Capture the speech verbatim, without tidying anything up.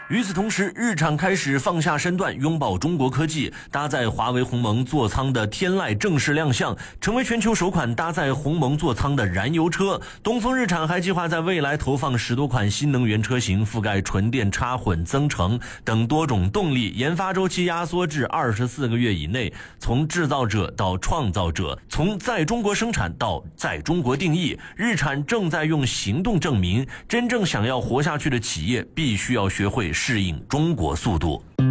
与此同时，日产开始放下身段，拥抱中国科技，搭载华为鸿蒙座舱的天籁正式亮相，成为全球首款搭载鸿蒙座舱的燃油车。东风日产还计划在未来投放十多款新能源车型，覆盖纯电、插混、增程等多种动力，研发周期压缩至二十四个月以内，从制造者到创造者，从在中国生产到在中国定义，日产正在用行动证明，真正想要活下去的企业必须要学会适应中国速度。